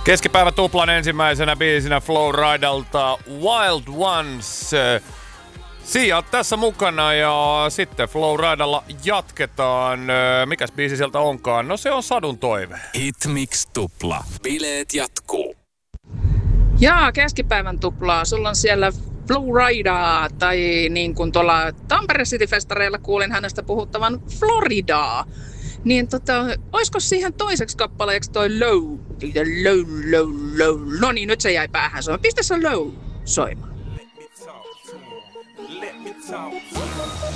Keskipäivä tuplan ensimmäisenä biisinä Flowridalta Wild Ones. Sia tässä mukana ja sitten Flowridalla jatketaan. Mikäs biisi sieltä onkaan? No se on Sadun toive. Hitmix tupla. Bileet jatkuu. Jaa, keskipäivän tuplaa. Sulla on siellä Flowridaa, tai niin kuin tuolla Tampere City-festareilla kuulin hänestä puhuttavan Floridaa. Niin oisko siihen toiseksi kappaleeksi toi low? No niin, nyt se jäi päähän soimaan. Pistä se low soimaan.